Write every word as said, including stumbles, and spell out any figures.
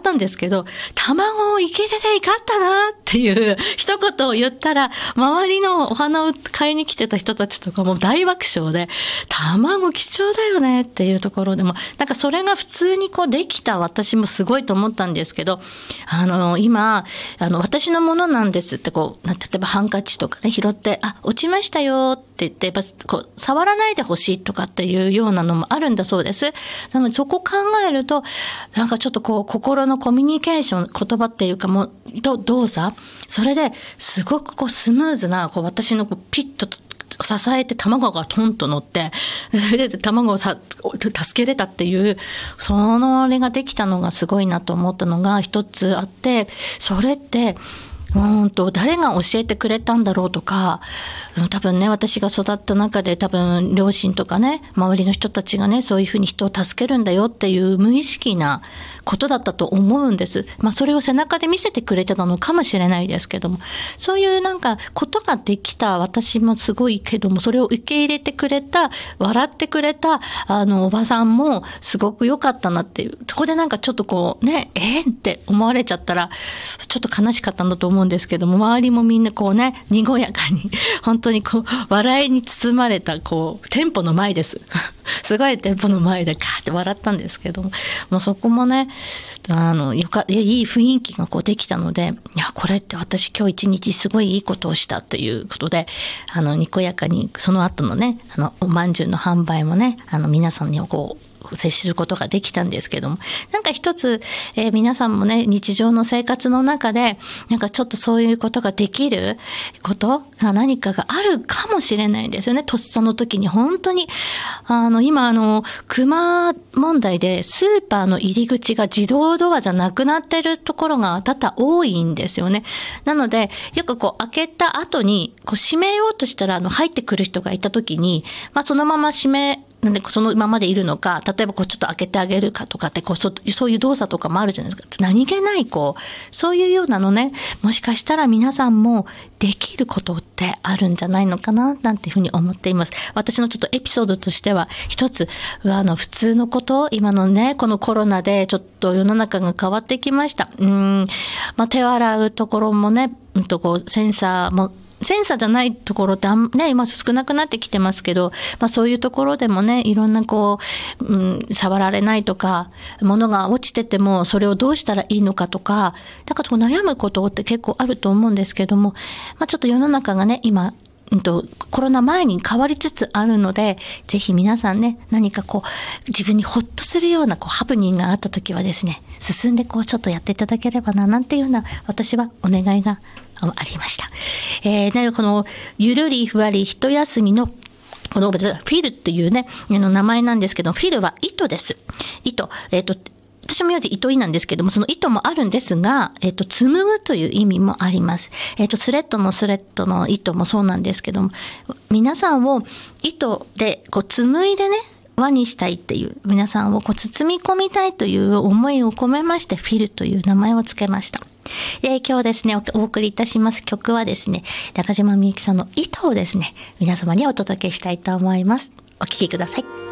ったんですけど、卵をいけてていかったなっていう一言を言ったら、周りのお花を買いに来てた人たちとかも大爆笑で、卵貴重だよねっていうところでも、なんかそれが普通にこうできた私もすごいと思ったんですけど、あの、今、あの、私のものなんですってこう、例えばハンカチとかね、拾って、あ、落ちましたよって言って、やっぱこう、触らないでほしいとかっていうようなのもあるんだそうです。なのでそこ考えると、なんかちょっとこう、心のコミュニケーション、言葉っていうかもう、動作、それですごくこう、スムーズな、こう、私のこうピッと支えて卵がトンと乗って、それで卵をさ助けれたっていう、そのあれができたのがすごいなと思ったのが一つあって、それって、うんと誰が教えてくれたんだろうとか、多分ね、私が育った中で多分両親とかね、周りの人たちがね、そういうふうに人を助けるんだよっていう無意識なことだったと思うんです。まあそれを背中で見せてくれてたのかもしれないですけども、そういうなんかことができた私もすごいけども、それを受け入れてくれた、笑ってくれたあのおばさんもすごく良かったなっていう、そこでなんかちょっとこうね、えー、って思われちゃったらちょっと悲しかったんだと思うんですけども、周りもみんなこうね、にごやかに本当にこう笑いに包まれたこう店舗の前ですすごい店舗の前でカーって笑ったんですけども、もうそこもね、あのよかいい雰囲気がこうできたので、いやこれって私今日一日すごいいいことをしたということで、あのにこやかにその後のね、あのおまんじゅうの販売もね、あの皆さんにこう接することができたんですけども、なんか一つ、えー、皆さんもね、日常の生活の中でなんかちょっとそういうことができることが何かがあるかもしれないですよね。とっさの時に本当にあの今あの熊問題でスーパーの入り口が自動ドアじゃなくなってるところが多々多いんですよね。なのでよくこう開けた後にこう閉めようとしたらあの入ってくる人がいた時に、まあそのまま閉めなんでそのままでいるのか、例えばこうちょっと開けてあげるかとかってこう そ, そういう動作とかもあるじゃないですか。何気ないこうそういうようなのね、もしかしたら皆さんもできることってあるんじゃないのかななんていうふうに思っています。私のちょっとエピソードとしては一つ、あの普通のこと、今のねこのコロナでちょっと世の中が変わってきました。うーん、まあ、手を洗うところもね、うんとこうセンサーもセンサーじゃないところってあん、ね、今少なくなってきてますけど、まあそういうところでもね、いろんなこう、うん、触られないとか、物が落ちててもそれをどうしたらいいのかとか、だからこう悩むことって結構あると思うんですけども、まあちょっと世の中がね、今、うんと、コロナ前に変わりつつあるので、ぜひ皆さんね、何かこう、自分にホッとするようなこうハプニングがあった時はですね、進んでこうちょっとやっていただければな、なんていうような私はお願いがありました。えー、ね、このゆるりふわり一休みのこのフィルっていうね、の名前なんですけど、フィルは糸です。糸。えっと、私の名字糸井なんですけども、その糸もあるんですが、えっと、紡ぐという意味もあります。えっと、スレッドのスレッドの糸もそうなんですけども、皆さんを糸でこう紡いでね、輪にしたいっていう、皆さんをこう包み込みたいという思いを込めまして、フィルという名前をつけました。えー、今日ですね、お送りいたします曲はですね、中島みゆきさんの糸をですね、皆様にお届けしたいと思います。お聴きください。